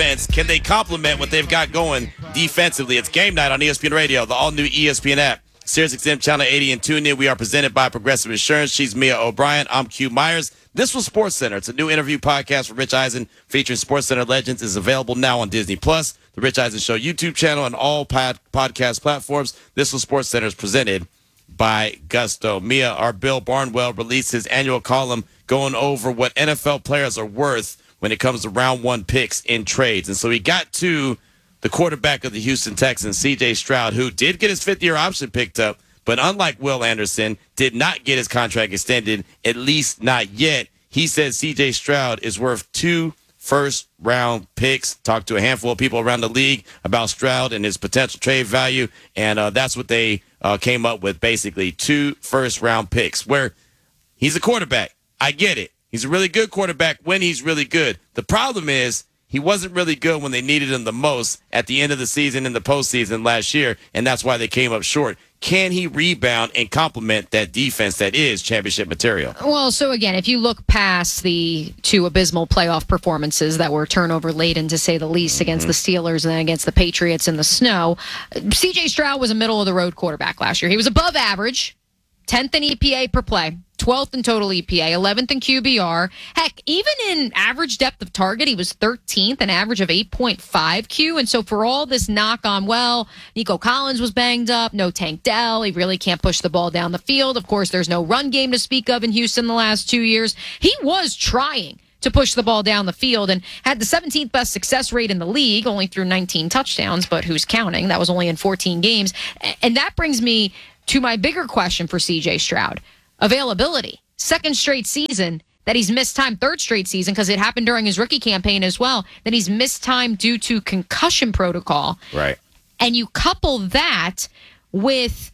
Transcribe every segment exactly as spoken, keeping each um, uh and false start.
offense, can they complement what they've got going defensively? It's Game Night on E S P N Radio, the all-new E S P N app, SiriusXM Channel eighty, and tune in. We are presented by Progressive Insurance. She's Mia O'Brien. I'm Q Myers. This was SportsCenter. It's a new interview podcast with Rich Eisen featuring SportsCenter legends. It's available now on Disney Plus, the Rich Eisen Show YouTube channel, and all pod- podcast platforms. This was SportsCenter is presented by Gusto. Mia, our Bill Barnwell released his annual column going over what N F L players are worth when it comes to round one picks in trades. And so he got to the quarterback of the Houston Texans, C J Stroud, who did get his fifth-year option picked up, but unlike Will Anderson, did not get his contract extended, at least not yet. He says C J Stroud is worth two first-round picks. Talked to a handful of people around the league about Stroud and his potential trade value, and uh, that's what they uh, came up with, basically, two first-round picks, where he's a quarterback. I get it. He's a really good quarterback when he's really good. The problem is he wasn't really good when they needed him the most at the end of the season in the postseason last year, and that's why they came up short. Can he rebound and complement that defense that is championship material? Well, so again, if you look past the two abysmal playoff performances that were turnover-laden, to say the least, mm-hmm. against the Steelers and then against the Patriots in the snow, C J Stroud was a middle-of-the-road quarterback last year. He was above average, tenth in E P A per play, twelfth in total E P A, eleventh in Q B R. Heck, even in average depth of target, he was thirteenth, an average of eight point five Q. And so for all this knock on, well, Nico Collins was banged up, no Tank Dell, he really can't push the ball down the field. Of course, there's no run game to speak of in Houston the last two years. He was trying to push the ball down the field and had the seventeenth best success rate in the league, only through nineteen touchdowns, but who's counting? That was only in fourteen games. And that brings me to my bigger question for C J Stroud. Availability. Second straight season that he's missed time, third straight season, because it happened during his rookie campaign as well, that he's missed time due to concussion protocol. Right. And you couple that with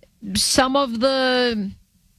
some of the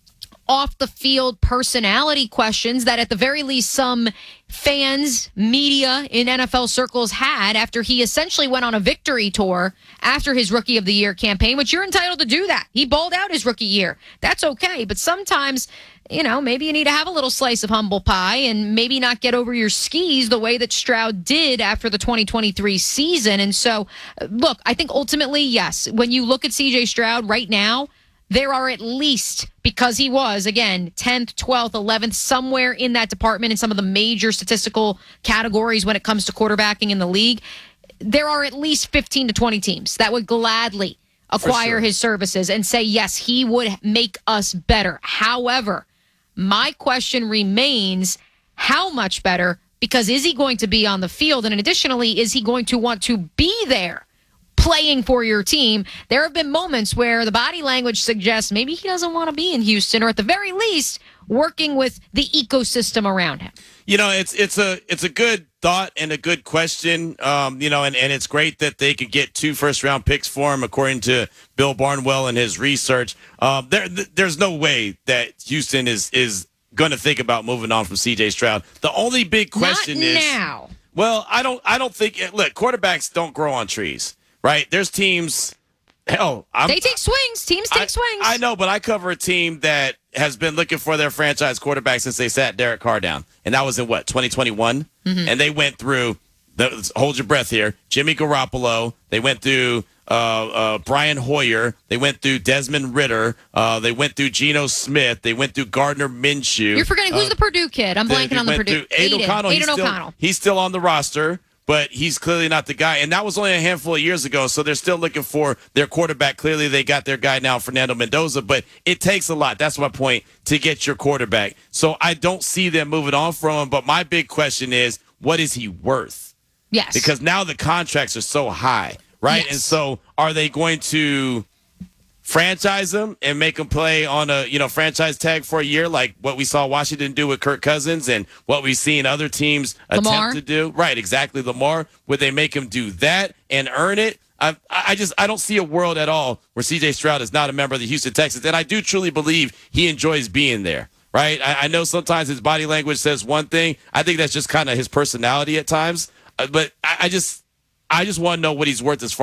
off-the-field personality questions that at the very least some fans, media in N F L circles had after he essentially went on a victory tour after his Rookie of the Year campaign, which you're entitled to do that. He balled out his rookie year. That's okay. But sometimes, you know, maybe you need to have a little slice of humble pie and maybe not get over your skis the way that Stroud did after the twenty twenty-three season. And so, look, I think ultimately, yes, when you look at C J Stroud right now, there are at least, because he was, again, tenth, twelfth, eleventh, somewhere in that department in some of the major statistical categories when it comes to quarterbacking in the league, there are at least fifteen to twenty teams that would gladly acquire sure. his services and say, yes, he would make us better. However, my question remains, how much better? Because is he going to be on the field? And additionally, is he going to want to be there playing for your team? There have been moments where the body language suggests maybe he doesn't want to be in Houston, or at the very least, working with the ecosystem around him. You know, it's it's a it's a good thought and a good question. Um, you know, and, and it's great that they could get two first round picks for him, according to Bill Barnwell and his research. Um, there there's no way that Houston is is going to think about moving on from C J Stroud. The only big question Not is now. Well, I don't I don't think look, quarterbacks don't grow on trees. Right? There's teams. Hell, I'm, they take swings. Teams take I, swings. I know, but I cover a team that has been looking for their franchise quarterback since they sat Derek Carr down, and that was in what twenty twenty-one. Mm-hmm. And they went through. The, hold your breath here. Jimmy Garoppolo. They went through uh, uh, Brian Hoyer. They went through Desmond Ritter. Uh, they went through Geno Smith. They went through Gardner Minshew. You're forgetting who's uh, the Purdue kid. I'm blanking they, they on the Purdue. Aiden O'Connell. Aiden He's still, O'Connell. He's still on the roster, but he's clearly not the guy. And that was only a handful of years ago, so they're still looking for their quarterback. Clearly, they got their guy now, Fernando Mendoza, but it takes a lot. That's my point, to get your quarterback. So I don't see them moving on from him, but my big question is, what is he worth? Yes. Because now the contracts are so high, right? Yes. And so are they going to franchise him and make him play on a, you know, franchise tag for a year, like what we saw Washington do with Kirk Cousins and what we've seen other teams Lamar. attempt to do? Right, exactly. Lamar, would they make him do that and earn it? I, I just I don't see a world at all where C J Stroud is not a member of the Houston Texans, and I do truly believe he enjoys being there. Right? I, I know sometimes his body language says one thing. I think that's just kind of his personality at times. Uh, but I, I just I just want to know what he's worth as far as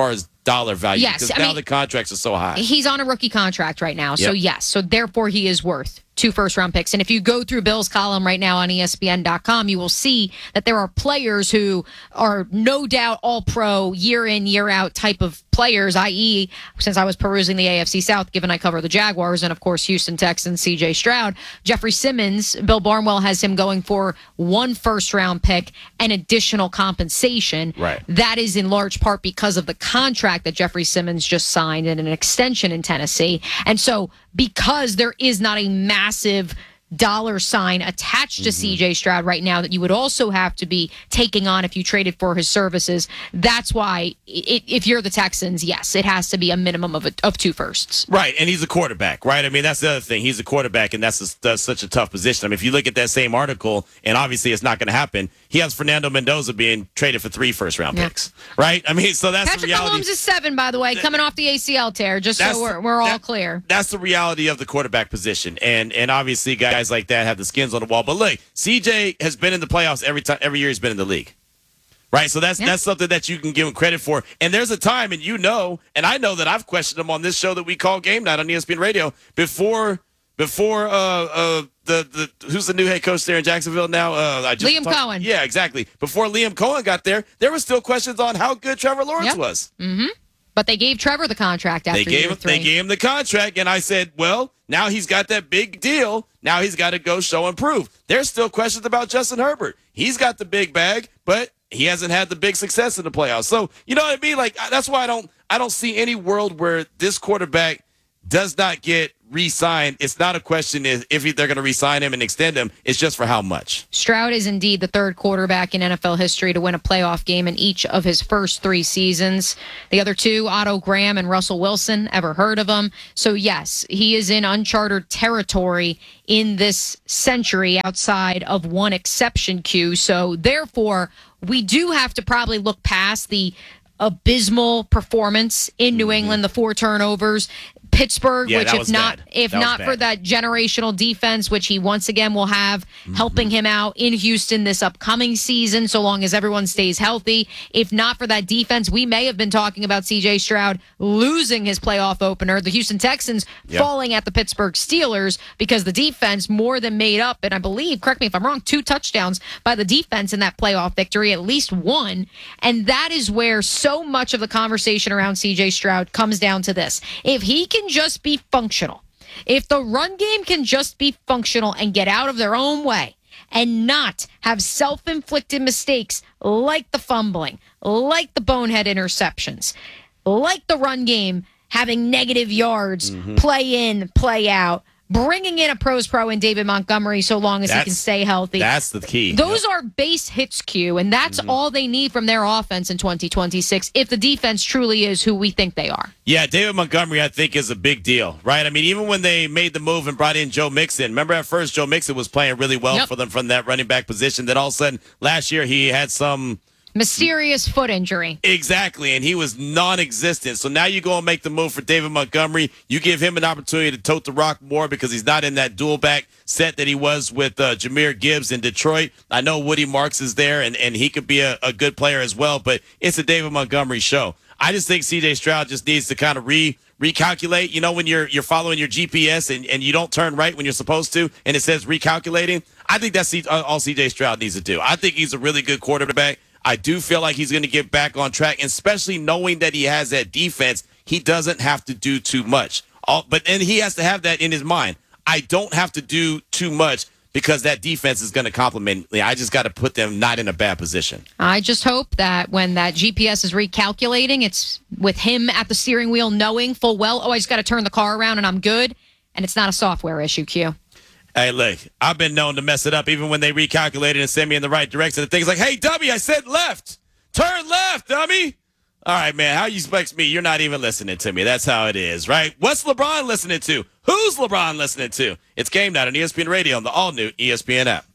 dollar value. Yes, because I now mean, the contracts are so high. He's on a rookie contract right now, so Yep. yes. So therefore, he is worth two first-round picks. And if you go through Bill's column right now on E S P N dot com, you will see that there are players who are no doubt all-pro, year-in, year-out type of players, that is, since I was perusing the A F C South, given I cover the Jaguars and, of course, Houston Texans, C J Stroud, Jeffrey Simmons, Bill Barnwell has him going for one first-round pick and additional compensation. Right. That is in large part because of the contract that Jeffrey Simmons just signed and an extension in Tennessee. And so because there is not a massive dollar sign attached to mm-hmm. C J Stroud right now that you would also have to be taking on if you traded for his services, that's why it, if you're the Texans, yes, it has to be a minimum of a, of two firsts. Right, and he's a quarterback, right? I mean, that's the other thing. He's a quarterback, and that's, a, that's such a tough position. I mean, if you look at that same article, and obviously it's not going to happen, he has Fernando Mendoza being traded for three first-round yeah. picks, right? I mean, so that's Patrick the reality. Mahomes is seven, by the way, coming off the A C L tear, just so we're, we're all that, clear. That's the reality of the quarterback position, and and obviously guys like that have the skins on the wall. But look, C J has been in the playoffs every time, every year he's been in the league. Right, so that's yeah. that's something that you can give him credit for. And there's a time, and you know, and I know that I've questioned him on this show that we call Game Night on E S P N Radio before before uh uh the the who's the new head coach there in Jacksonville now? Uh, I just Liam talked, Cohen. Yeah, exactly. Before Liam Cohen got there, there were still questions on how good Trevor Lawrence yep. was. Mm-hmm. But they gave Trevor the contract after they gave year him, three. They gave him the contract, and I said, well, now he's got that big deal. Now he's got to go show and prove. There's still questions about Justin Herbert. He's got the big bag, but he hasn't had the big success in the playoffs. So, you know what I mean? Like, that's why I don't I don't see any world where this quarterback does not get re-signed. It's not a question if, if they're going to re-sign him and extend him. It's just for how much. Stroud is indeed the third quarterback in N F L history to win a playoff game in each of his first three seasons. The other two, Otto Graham and Russell Wilson, ever heard of him? So yes, he is in uncharted territory in this century outside of one exception queue. So therefore, we do have to probably look past the abysmal performance in New England, the four turnovers. Pittsburgh, yeah, which if not bad. if that not for that generational defense, which he once again will have mm-hmm. helping him out in Houston this upcoming season, so long as everyone stays healthy. If not for that defense, we may have been talking about C J Stroud losing his playoff opener, the Houston Texans yep. falling at the Pittsburgh Steelers because the defense more than made up, and I believe, correct me if I'm wrong, two touchdowns by the defense in that playoff victory, at least one. And that is where so much of the conversation around C J Stroud comes down to this. If he can just be functional, if the run game can just be functional and get out of their own way and not have self-inflicted mistakes like the fumbling, like the bonehead interceptions, like the run game having negative yards, mm-hmm. play in, play out, bringing in a pros pro in David Montgomery so long as that's, he can stay healthy. That's the key. Those yep. are base hits, Q, and that's mm-hmm. all they need from their offense in twenty twenty-six if the defense truly is who we think they are. Yeah, David Montgomery, I think, is a big deal, right? I mean, even when they made the move and brought in Joe Mixon, remember at first Joe Mixon was playing really well yep. for them from that running back position. Then all of a sudden, last year, he had some mysterious foot injury. Exactly, and he was non-existent. So now you go and make the move for David Montgomery. You give him an opportunity to tote the rock more because he's not in that dual back set that he was with uh, Jahmyr Gibbs in Detroit. I know Woody Marks is there, and, and he could be a, a good player as well, but it's a David Montgomery show. I just think C J Stroud just needs to kind of re recalculate. You know, when you're you're following your G P S and, and you don't turn right when you're supposed to, and it says recalculating, I think that's all C J Stroud needs to do. I think he's a really good quarterback. I do feel like he's going to get back on track, and especially knowing that he has that defense, he doesn't have to do too much. All, but and he has to have that in his mind. I don't have to do too much because that defense is going to complement me. I just got to put them not in a bad position. I just hope that when that G P S is recalculating, it's with him at the steering wheel knowing full well, oh, I just got to turn the car around and I'm good, and it's not a software issue, Q. Hey, look, I've been known to mess it up even when they recalculated and send me in the right direction. The thing's like, hey, dummy, I said left. Turn left, dummy. All right, man, how you expect me? You're not even listening to me. That's how it is, right? What's LeBron listening to? Who's LeBron listening to? It's Game Night on E S P N Radio on the all-new E S P N app.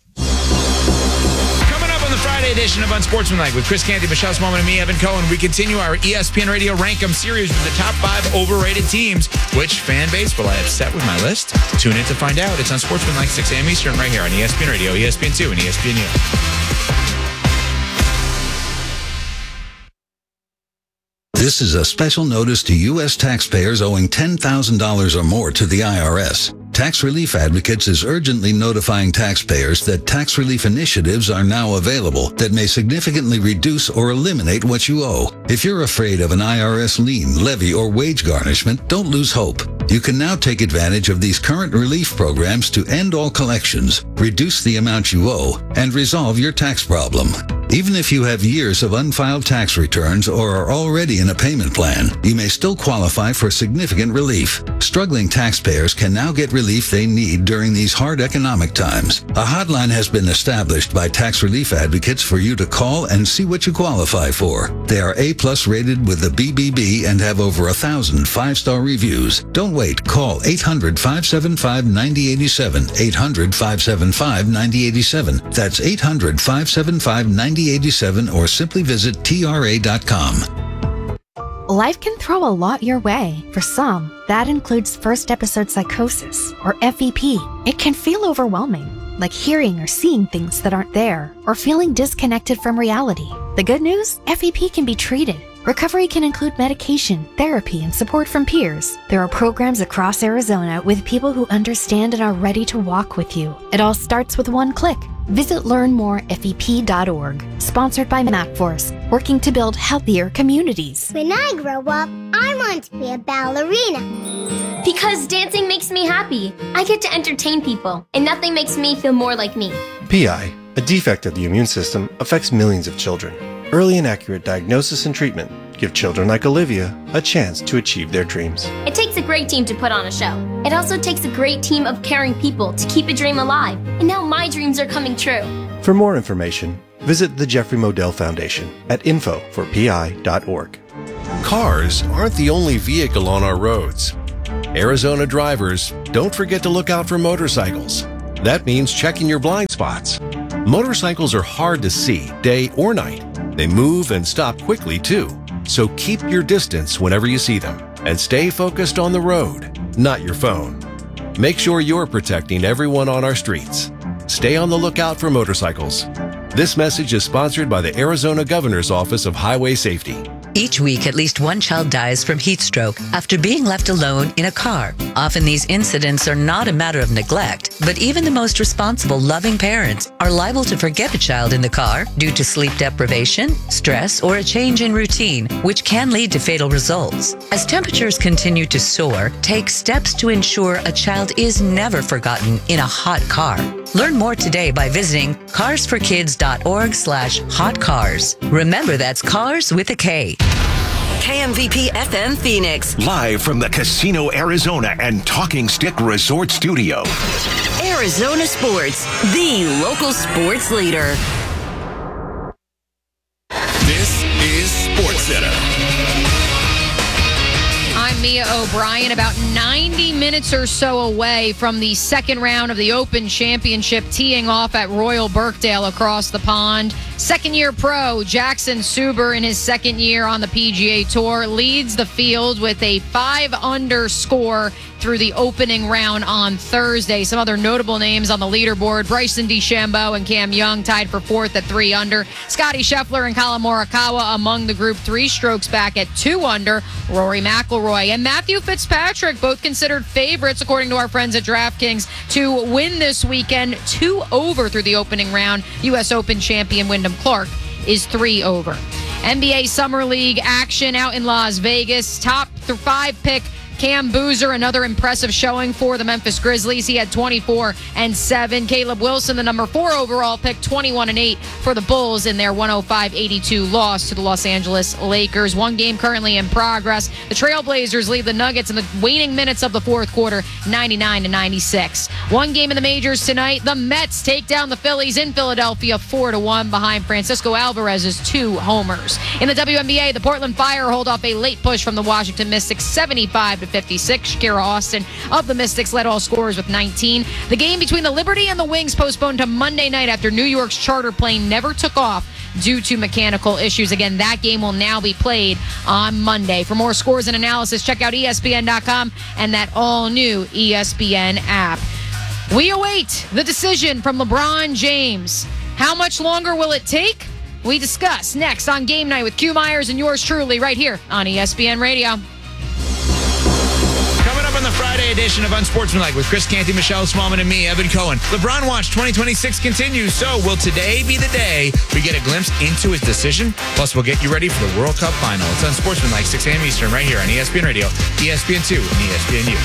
On the Friday edition of Unsportsmanlike with Chris Canty, Michelle Smallman, and me, Evan Cohen, we continue our E S P N Radio Rank 'em series with the top five overrated teams. Which fan base will I upset with my list? Tune in to find out. It's Unsportsmanlike, six a.m. Eastern, right here on E S P N Radio, E S P N two, and E S P N U. This is a special notice to U S taxpayers owing ten thousand dollars or more to the I R S. Tax Relief Advocates is urgently notifying taxpayers that tax relief initiatives are now available that may significantly reduce or eliminate what you owe. If you're afraid of an I R S lien, levy, or wage garnishment, don't lose hope. You can now take advantage of these current relief programs to end all collections, reduce the amount you owe, and resolve your tax problem. Even if you have years of unfiled tax returns or are already in a payment plan, you may still qualify for significant relief. Struggling taxpayers can now get relief they need during these hard economic times. A hotline has been established by Tax Relief Advocates for you to call and see what you qualify for. They are A-plus rated with the B B B and have over a thousand five-star reviews. Don't wait. Call eight hundred, five seven five, nine zero eight seven, eight hundred, five seven five, nine zero eight seven. That's eight hundred, five seven five, nine zero eight seven or simply visit T R A dot com. Life can throw a lot your way. For some, that includes first episode psychosis, or F E P. It can feel overwhelming, like hearing or seeing things that aren't there, or feeling disconnected from reality. The good news? F E P can be treated. Recovery can include medication, therapy, and support from peers. There are programs across Arizona with people who understand and are ready to walk with you. It all starts with one click. Visit learn more F E P dot org. Sponsored by MapForce, working to build healthier communities. When I grow up, I want to be a ballerina. Because dancing makes me happy. I get to entertain people, and nothing makes me feel more like me. P I, a defect of the immune system, affects millions of children. Early and accurate diagnosis and treatment give children like Olivia a chance to achieve their dreams. It takes a great team to put on a show. It also takes a great team of caring people to keep a dream alive. And now my dreams are coming true. For more information, visit the Jeffrey Modell Foundation at info for P I dot org. Cars aren't the only vehicle on our roads. Arizona drivers, don't forget to look out for motorcycles. That means checking your blind spots. Motorcycles are hard to see, day or night. They move and stop quickly, too. So keep your distance whenever you see them. And stay focused on the road, not your phone. Make sure you're protecting everyone on our streets. Stay on the lookout for motorcycles. This message is sponsored by the Arizona Governor's Office of Highway Safety. Each week, at least one child dies from heat stroke after being left alone in a car. Often these incidents are not a matter of neglect, but even the most responsible, loving parents are liable to forget a child in the car due to sleep deprivation, stress, or a change in routine, which can lead to fatal results. As temperatures continue to soar, take steps to ensure a child is never forgotten in a hot car. Learn more today by visiting cars for kids dot org slash hot cars. Remember, that's cars with a K. K M V P F M Phoenix. Live from the Casino Arizona and Talking Stick Resort Studio. Arizona Sports, the local sports leader. This is SportsCenter. I'm Mia O'Brien, about ninety minutes or so away from the second round of the Open Championship, teeing off at Royal Birkdale across the pond. Second-year pro Jackson Suber, in his second year on the P G A Tour, leads the field with a five-under score through the opening round on Thursday. Some other notable names on the leaderboard: Bryson DeChambeau and Cam Young tied for fourth at three under. Scotty Scheffler and Colin Morikawa among the group, three strokes back at two under. Rory McIlroy and Matthew Fitzpatrick, both considered favorites, according to our friends at DraftKings, to win this weekend. Two over through the opening round. U S Open champion Wyndham Clark is three over. N B A Summer League action out in Las Vegas. Top th- five pick Cam Boozer, another impressive showing for the Memphis Grizzlies. He had twenty-four and seven. Caleb Wilson, the number four overall pick, twenty-one and eight for the Bulls in their one oh five eighty-two loss to the Los Angeles Lakers. One game currently in progress. The Trailblazers lead the Nuggets in the waning minutes of the fourth quarter, ninety-nine to ninety-six. One game in the majors tonight. The Mets take down the Phillies in Philadelphia, four to one behind Francisco Alvarez's two homers. In the W N B A, the Portland Fire hold off a late push from the Washington Mystics, seventy-five to fifty-six. Shakira Austin of the Mystics led all scorers with nineteen. The game between the Liberty and the Wings postponed to Monday night after New York's charter plane never took off due to mechanical issues. Again, that game will now be played on Monday. For more scores and analysis, check out E S P N dot com and that all-new E S P N app. We await the decision from LeBron James. How much longer will it take? We discuss next on Game Night with Q Myers and yours truly right here on E S P N Radio. Coming up on the Friday edition of Unsportsmanlike with Chris Canty, Michelle Smallman, and me, Evan Cohen. LeBron Watch twenty twenty-six continues. So will today be the day we get a glimpse into his decision? Plus, we'll get you ready for the World Cup final. It's Unsportsmanlike, six a.m. Eastern, right here on E S P N Radio, E S P N two, and E S P N U.